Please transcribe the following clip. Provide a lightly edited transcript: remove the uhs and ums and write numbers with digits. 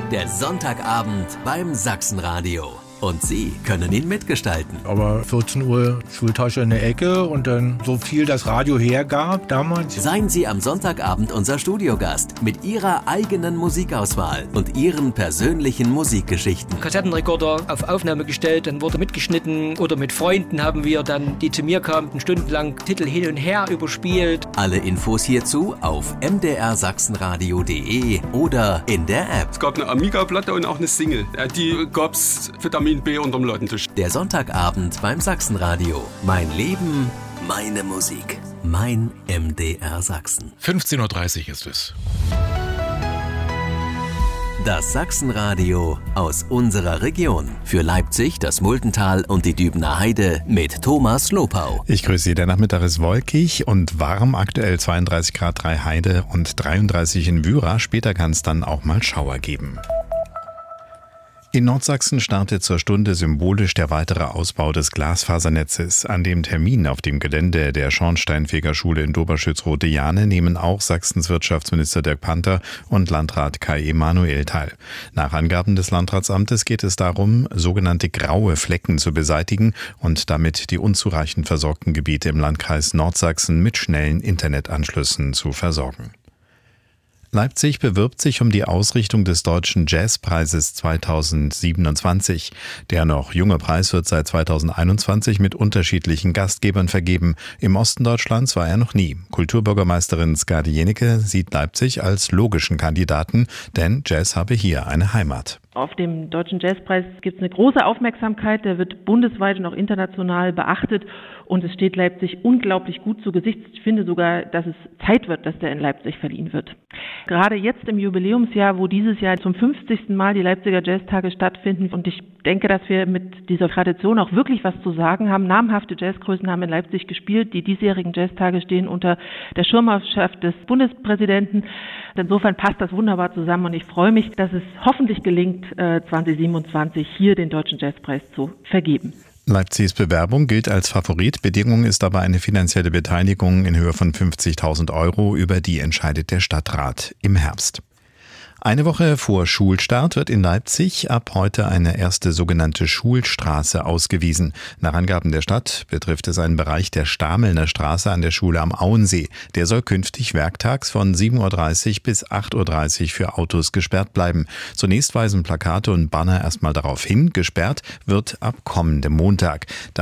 Der Sonntagabend beim Sachsenradio. Und Sie können ihn mitgestalten. Aber 14 Uhr Schultasche in der Ecke und dann so viel das Radio hergab damals. Seien Sie am Sonntagabend unser Studiogast mit Ihrer eigenen Musikauswahl und Ihren persönlichen Musikgeschichten. Kassettenrekorder auf Aufnahme gestellt, dann wurde mitgeschnitten oder mit Freunden haben wir dann, die zu mir kamen, stundenlang Titel hin und her überspielt. Alle Infos hierzu auf mdrsachsenradio.de oder in der App. Es gab eine Amiga-Platte und auch eine Single. Die gab's Vitamin B unterm Ladentisch. Der Sonntagabend beim Sachsenradio. Mein Leben, meine Musik. Mein MDR Sachsen. 15.30 Uhr ist es. Das Sachsenradio aus unserer Region. Für Leipzig, das Muldental und die Dübener Heide mit Thomas Lopau. Ich grüße Sie. Der Nachmittag ist wolkig und warm. Aktuell 32 Grad 3 Heide und 33 in Wyra. Später kann es dann auch mal Schauer geben. In Nordsachsen startet zur Stunde symbolisch der weitere Ausbau des Glasfasernetzes. An dem Termin auf dem Gelände der Schornsteinfegerschule in Doberschütz-Rote-Jahne nehmen auch Sachsens Wirtschaftsminister Dirk Panther und Landrat Kai Emanuel teil. Nach Angaben des Landratsamtes geht es darum, sogenannte graue Flecken zu beseitigen und damit die unzureichend versorgten Gebiete im Landkreis Nordsachsen mit schnellen Internetanschlüssen zu versorgen. Leipzig bewirbt sich um die Ausrichtung des Deutschen Jazzpreises 2027. Der noch junge Preis wird seit 2021 mit unterschiedlichen Gastgebern vergeben. Im Osten Deutschlands war er noch nie. Kulturbürgermeisterin Skadi Jenike sieht Leipzig als logischen Kandidaten, denn Jazz habe hier eine Heimat. Auf dem Deutschen Jazzpreis gibt es eine große Aufmerksamkeit, der wird bundesweit und auch international beachtet und es steht Leipzig unglaublich gut zu Gesicht. Ich finde sogar, dass es Zeit wird, dass der in Leipzig verliehen wird. Gerade jetzt im Jubiläumsjahr, wo dieses Jahr zum 50. Mal die Leipziger Jazztage stattfinden und ich denke, dass wir mit dieser Tradition auch wirklich was zu sagen haben. Namhafte Jazzgrößen haben in Leipzig gespielt. Die diesjährigen Jazztage stehen unter der Schirmherrschaft des Bundespräsidenten. Insofern passt das wunderbar zusammen und ich freue mich, dass es hoffentlich gelingt, 2027 hier den Deutschen Jazzpreis zu vergeben. Leipzigs Bewerbung gilt als Favorit. Bedingung ist aber eine finanzielle Beteiligung in Höhe von 50.000 €. Über die entscheidet der Stadtrat im Herbst. Eine Woche vor Schulstart wird in Leipzig ab heute eine erste sogenannte Schulstraße ausgewiesen. Nach Angaben der Stadt betrifft es einen Bereich der Stamelner Straße an der Schule am Auensee. Der soll künftig werktags von 7.30 Uhr bis 8.30 Uhr für Autos gesperrt bleiben. Zunächst weisen Plakate und Banner erstmal darauf hin, gesperrt wird ab kommendem Montag.